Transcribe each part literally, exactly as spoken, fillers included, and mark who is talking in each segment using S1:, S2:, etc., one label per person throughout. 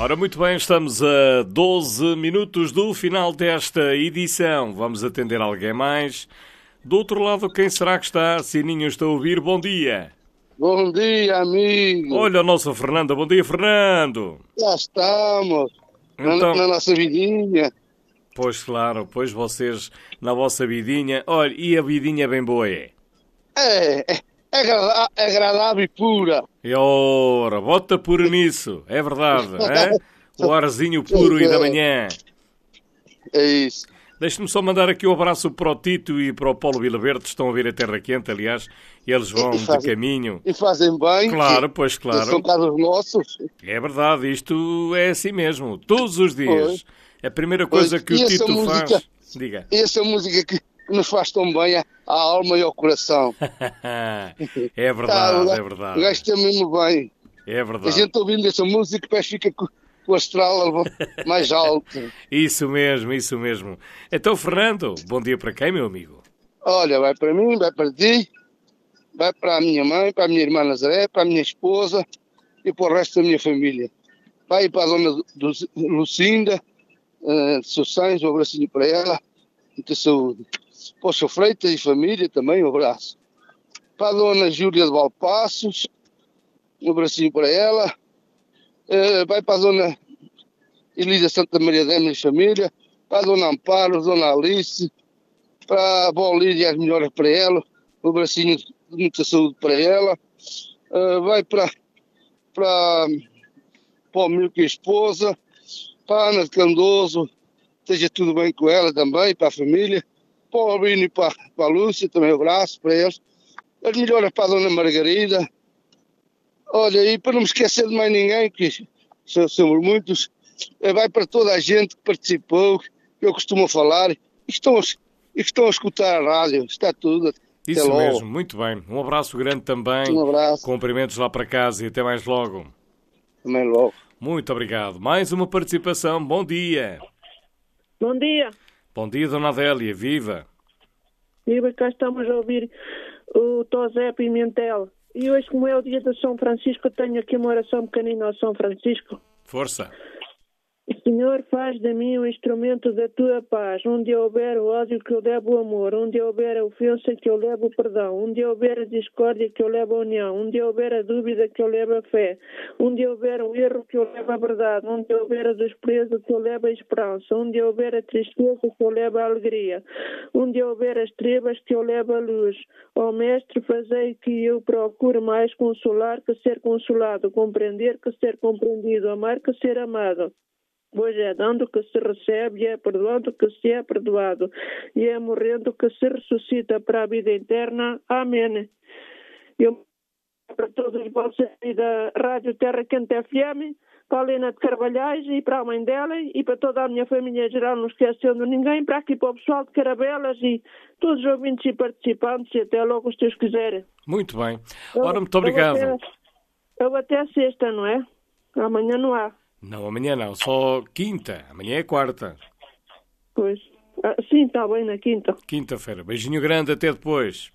S1: Ora, muito bem, estamos a doze minutos do final desta edição. Vamos atender alguém mais. Do outro lado, quem será que está? Sininho, está a ouvir? Bom dia.
S2: Bom dia, amigo.
S1: Olha a nossa Fernanda. Bom dia, Fernando.
S2: Já estamos.
S1: Então,
S2: na, na nossa vidinha.
S1: Pois claro, pois vocês na vossa vidinha. Olha, e a vidinha bem boa é?
S2: É, é, é agrada- é agradável e pura.
S1: E ora, bota puro nisso. É verdade, é? O arzinho puro e da manhã.
S2: É isso.
S1: Deixe-me só mandar aqui um abraço para o Tito e para o Paulo Vilaverde. Estão a vir a Terra Quente, aliás. E eles vão
S2: E
S1: de
S2: fazem-
S1: caminho.
S2: E fazem bem.
S1: Claro,
S2: que-
S1: pois
S2: que
S1: claro.
S2: São casos nossos.
S1: É verdade, isto é assim mesmo. Todos os dias. A primeira coisa
S2: Pois.
S1: que
S2: E
S1: o
S2: essa
S1: Tito
S2: música-
S1: faz... Diga.
S2: E essa música que nos faz tão bem à à alma e ao coração.
S1: É verdade,
S2: Tá,
S1: é
S2: O
S1: verdade.
S2: gajo está mesmo bem.
S1: É
S2: A
S1: verdade.
S2: gente ouvindo essa música, parece que fica com com o astral mais alto.
S1: Isso mesmo, isso mesmo. Então, Fernando, bom dia para quem, meu amigo?
S2: Olha, vai para mim, vai para ti, vai para a minha mãe, para a minha irmã Nazaré, para a minha esposa e para o resto da minha família. Vai para a dona do- Lucinda, uh, de Sossães, um abracinho para ela, muita saúde. Para o seu Freitas e família também, um abraço. Para a dona Júlia de Valpassos, um abracinho para ela. Uh, vai para a dona Elisa Santa Maria Dema e família, para a dona Amparo, dona Alice, para a avó Lídia, as melhoras para ela, um abracinho de muita saúde para ela. Uh, vai para, para, para o Milco e a esposa, para a Ana de Candoso, esteja tudo bem com ela também, para a família. Para o Albino e para, para a Lúcia, também um abraço para eles. As melhoras para a dona Margarida. Olha, e para não me esquecer de mais ninguém, que são- somos muitos, eh, vai para toda a gente que participou, que eu costumo falar, e que estão, a- e que estão a escutar a rádio, está tudo. Até
S1: Isso
S2: logo.
S1: mesmo, muito bem. Um abraço grande também.
S2: Um abraço,
S1: Cumprimentos lá para casa e até mais logo.
S2: também logo.
S1: Muito obrigado. Mais uma participação. Bom dia.
S3: Bom dia.
S1: Bom dia, Dona Adélia. Viva.
S3: Viva, cá estamos a ouvir o Tosé Pimentel. E hoje, como é o dia de São Francisco, eu tenho aqui uma oração pequenina ao São Francisco.
S1: Força.
S3: Senhor, faz de mim um instrumento da tua paz. Onde houver o ódio, que eu levo o amor. Onde houver a ofensa, que eu levo o perdão. Onde houver a discórdia, que eu levo a união. Onde houver a dúvida, que eu levo a fé. Onde houver um erro, que eu levo a verdade. Onde houver a desprezo, que eu levo a esperança. Onde houver a tristeza, que eu levo a alegria. Onde houver as trevas, que eu levo a luz. Ó Mestre, fazei que eu procure mais consolar que ser consolado. Compreender que ser compreendido. Amar que ser amado. Pois é dando que se recebe, e é perdoando que se é perdoado, e é morrendo que se ressuscita para a vida eterna. Amém. Eu para todos os vossos e da Rádio Terra Quente F M, para a Helena de Carvalhais e para a mãe dela e para toda a minha família geral, não esquecendo ninguém, para aqui para o pessoal de Carabelas e todos os ouvintes e participantes, e até logo se Deus quiser.
S1: Muito bem.
S3: Eu-
S1: Ora, muito
S3: eu
S1: obrigado.
S3: até- Eu até sexta, não é? Amanhã não há.
S1: Não, amanhã não. Só quinta. Amanhã é quarta.
S3: Pois. Ah, sim, está bem na quinta.
S1: Quinta-feira. Beijinho grande. Até depois.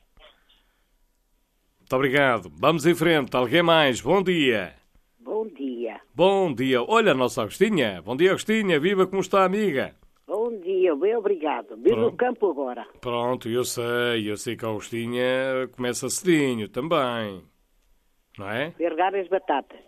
S1: Muito obrigado. Vamos em frente. Alguém mais? Bom dia.
S4: Bom dia.
S1: Bom dia. Olha a nossa Agostinha. Bom dia, Agostinha. Viva, como está, amiga?
S4: Bom dia, bem obrigado. Vim no
S1: Pronto.
S4: campo agora.
S1: Pronto, eu sei. Eu sei que a Agostinha começa cedinho também. Não é?
S4: Vergar as batatas.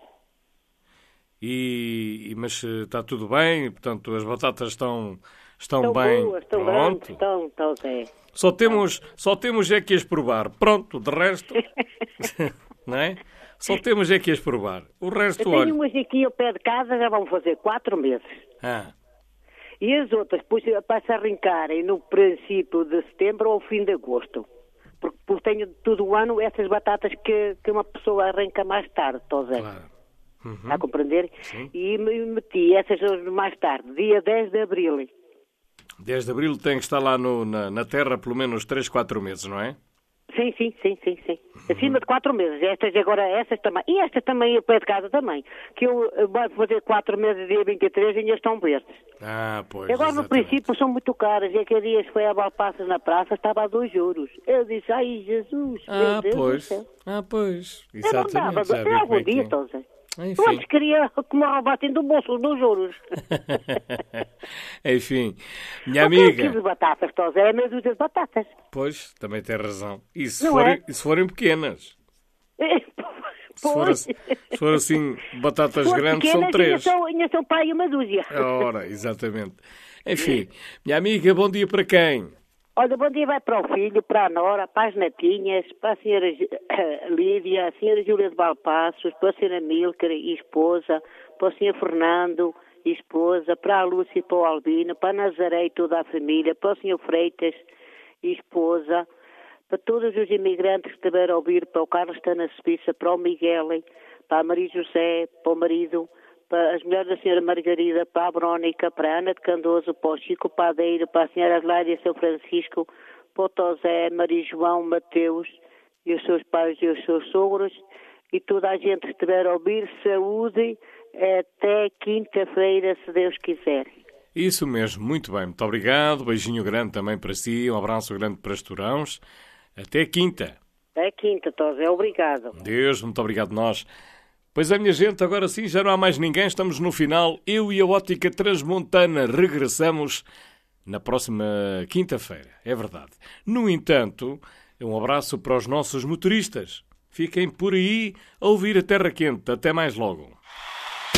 S1: E, e- mas eh, está tudo bem? Portanto, as batatas estão, estão,
S4: Estão
S1: bem.
S4: boas, estão
S1: Pronto.
S4: grandes, estão, estão, é.
S1: Só temos, só temos é que as provar. Pronto, de resto, não é? Só temos é que as provar. O resto,
S4: Eu tenho
S1: olha.
S4: umas aqui ao pé de casa, já vão fazer quatro meses.
S1: Ah,
S4: E as outras, depois para se arrancarem no princípio de setembro ou fim de agosto. Porque, porque tenho todo o ano essas batatas que, que uma pessoa arranca mais tarde, estás a ver?
S1: claro. Uhum.
S4: Está a compreender?
S1: Sim.
S4: E me- meti essas mais tarde, dia dez de abril.
S1: dez de abril tem que estar lá no- na, na terra pelo menos três, quatro meses, não é?
S4: Sim, sim, sim, sim, sim. Acima de quatro meses. Estas agora, essas também. E estas também, ao pé de casa também. Que eu eh, vou fazer quatro meses, dia vinte e três, e ainda estão verdes.
S1: Ah, pois.
S4: Agora, no
S1: exatamente.
S4: princípio, são muito caras. E aquele dia foi a Valpaças na praça, estava a dois euros. Eu disse, ai, Jesus,
S1: Ah,
S4: meu Deus do
S1: pois.
S4: céu.
S1: Ah, pois.
S4: Eu não dava,
S1: Exatamente. Já vi
S4: eu
S1: como
S4: algum
S1: é que
S4: dia,
S1: é.
S4: então, Zé.
S1: Enfim.
S4: Eu antes queria que me roubassem do bolso dos juros.
S1: Enfim, minha
S4: O que é
S1: amiga.
S4: quilo de batatas, Tosé? É meia dúzia de batatas.
S1: Pois, também tem razão. E se,
S4: Não
S1: forem,
S4: é?
S1: e se forem pequenas? Se for,
S4: Pois.
S1: assim, se for assim, batatas
S4: Se for
S1: grandes são
S4: pequenas,
S1: três.
S4: Ainda são, ainda são para aí uma dúzia.
S1: Ora, exatamente. Enfim, minha amiga, bom dia para quem?
S4: Olha, bom dia vai para o filho, para a nora, para as netinhas, para a senhora Lídia, a senhora Júlia de Valpassos, para a senhora Milker e esposa, para o senhor Fernando e esposa, para a Lúcia e para o Albino, para a Nazaré e toda a família, para o senhor Freitas e esposa, para todos os imigrantes que estiveram a ouvir, para o Carlos está na Suíça, para o Miguel, para a Maria José, para o marido, para as mulheres da senhora Margarida, para a Verónica, para a Ana de Candoso, para o Chico Padeiro, para a senhora Adelaide São Francisco, para o Tosé, Maria João, Mateus e os seus pais e os seus sogros e toda a gente que estiver a ouvir, saúde até quinta-feira, se Deus quiser.
S1: Isso mesmo, muito bem, muito obrigado. Beijinho grande também para si, um abraço grande para os Torãos. Até quinta.
S4: Até quinta, Tosé, obrigado.
S1: Deus, muito obrigado nós. Pois é, minha gente, agora sim, já não há mais ninguém, estamos no final. Eu e a Ótica Transmontana regressamos na próxima quinta-feira, é verdade. No entanto, um abraço para os nossos motoristas. Fiquem por aí a ouvir a Terra Quente. Até mais logo.